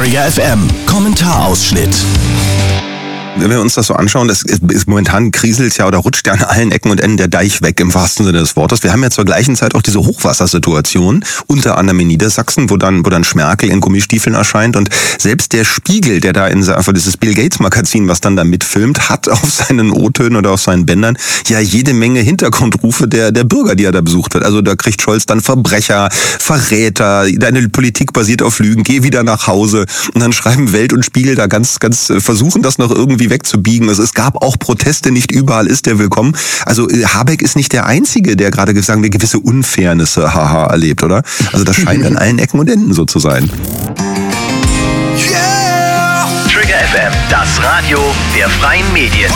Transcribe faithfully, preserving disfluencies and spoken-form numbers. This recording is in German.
Trigger F M, Kommentarausschnitt. Wenn wir uns das so anschauen, das ist, ist momentan kriselt ja oder rutscht ja an allen Ecken und Enden der Deich weg, im wahrsten Sinne des Wortes. Wir haben ja zur gleichen Zeit auch diese Hochwassersituation, unter anderem in Niedersachsen, wo dann, wo dann Schmerkel in Gummistiefeln erscheint. Und selbst der Spiegel, der da in einfach dieses Bill Gates Magazin, was dann da mitfilmt, hat auf seinen O-Tönen oder auf seinen Bändern ja jede Menge Hintergrundrufe der, der Bürger, die er da besucht wird. Also da kriegt Scholz dann Verbrecher, Verräter, deine Politik basiert auf Lügen, geh wieder nach Hause. Und dann schreiben Welt und Spiegel da ganz, ganz, versuchen das noch irgendwie wegzubiegen. Also es gab auch Proteste, nicht überall ist der willkommen. Also Habeck ist nicht der Einzige, der gerade sagen wir gewisse Unfairnisse haha erlebt, oder? Also das scheint an allen Ecken und Enden so zu sein. Yeah! Trigger F M, das Radio der freien Medien.